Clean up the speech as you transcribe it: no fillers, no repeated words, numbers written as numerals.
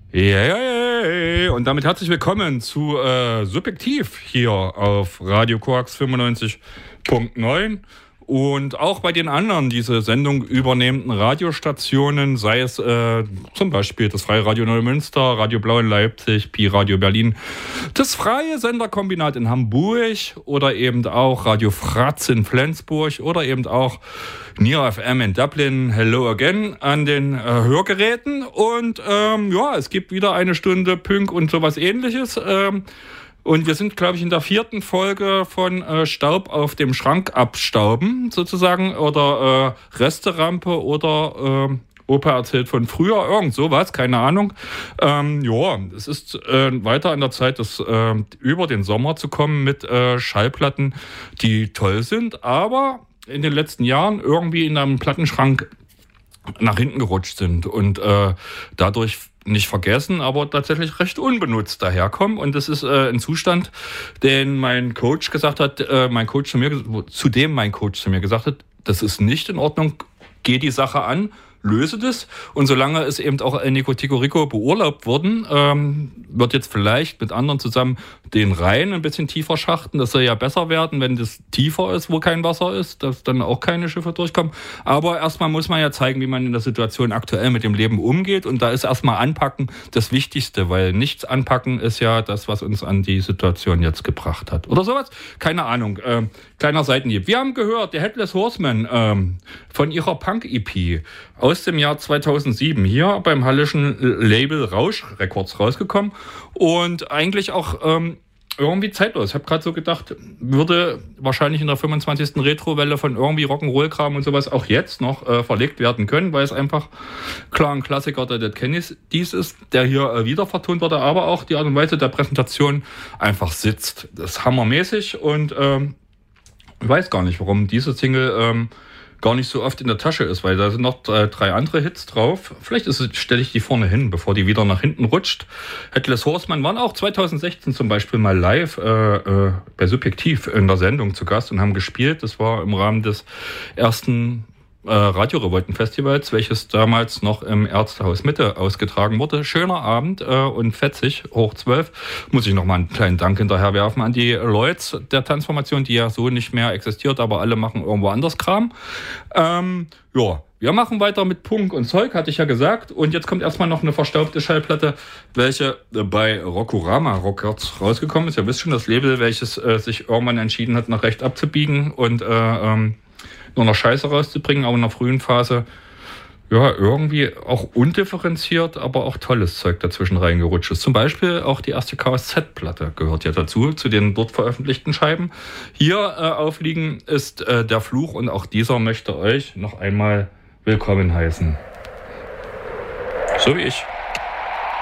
Yeah. Und damit herzlich willkommen zu Subjektiv hier auf Radio Koax 95.9 und auch bei den anderen diese Sendung übernehmenden Radiostationen, sei es zum Beispiel das Freie Radio Neumünster, Radio Blau in Leipzig, Pi Radio Berlin, das Freie Senderkombinat in Hamburg oder eben auch Radio Fratz in Flensburg oder eben auch Neo FM in Dublin. Hello again an den Hörgeräten und es gibt wieder eine Stunde Punk und sowas ähnliches. Und wir sind, glaube ich, in der 4. Folge von Staub auf dem Schrank abstauben, sozusagen, oder Resterampe oder Opa erzählt von früher, irgend sowas, keine Ahnung. Es ist weiter an der Zeit, über den Sommer zu kommen mit Schallplatten, die toll sind, aber in den letzten Jahren irgendwie in einem Plattenschrank nach hinten gerutscht sind und dadurch nicht vergessen, aber tatsächlich recht unbenutzt daherkommen. Und das ist ein Zustand, den mein Coach zu mir gesagt hat, das ist nicht in Ordnung, geh die Sache an, löse das. Und solange es eben auch Nico Tico beurlaubt worden, wird jetzt vielleicht mit anderen zusammen den Rhein ein bisschen tiefer schachten. Das soll ja besser werden, wenn das tiefer ist, wo kein Wasser ist, dass dann auch keine Schiffe durchkommen. Aber erstmal muss man ja zeigen, wie man in der Situation aktuell mit dem Leben umgeht. Und da ist erstmal Anpacken das Wichtigste, weil nichts anpacken ist ja das, was uns an die Situation jetzt gebracht hat. Oder sowas? Keine Ahnung. Kleiner Seitenhieb. Wir haben gehört, der Headless Horseman von ihrer Punk-EP aus dem Jahr 2007 hier beim hallischen Label Rausch Records rausgekommen und eigentlich auch irgendwie zeitlos. Ich habe gerade so gedacht, würde wahrscheinlich in der 25. Retrowelle von irgendwie Rock'n'Roll-Kram und sowas auch jetzt noch verlegt werden können, weil es einfach klar ein Klassiker der Dead Kennedys ist, der hier wieder vertont wurde, aber auch die Art und Weise der Präsentation einfach sitzt. Das ist hammermäßig und ich weiß gar nicht, warum diese Single gar nicht so oft in der Tasche ist, weil da sind noch 3 andere Hits drauf. Vielleicht stelle ich die vorne hin, bevor die wieder nach hinten rutscht. Headless Horseman waren auch 2016 zum Beispiel mal live bei Subjektiv in der Sendung zu Gast und haben gespielt. Das war im Rahmen des ersten Radio-Revolten-Festivals, welches damals noch im Ärztehaus Mitte ausgetragen wurde. Schöner Abend und fetzig, hoch 12. Muss ich nochmal einen kleinen Dank hinterher werfen an die Leute der Transformation, die ja so nicht mehr existiert, aber alle machen irgendwo anders Kram. Wir machen weiter mit Punk und Zeug, hatte ich ja gesagt. Und jetzt kommt erstmal noch eine verstaubte Schallplatte, welche bei Rockorama Records rausgekommen ist. Ihr wisst schon, das Label, welches sich irgendwann entschieden hat, nach rechts abzubiegen und nur noch Scheiße rauszubringen, aber in der frühen Phase irgendwie auch undifferenziert, aber auch tolles Zeug dazwischen reingerutscht ist. Zum Beispiel auch die erste KSZ-Platte gehört ja dazu, zu den dort veröffentlichten Scheiben. Hier aufliegen ist der Fluch und auch dieser möchte euch noch einmal willkommen heißen. So wie ich.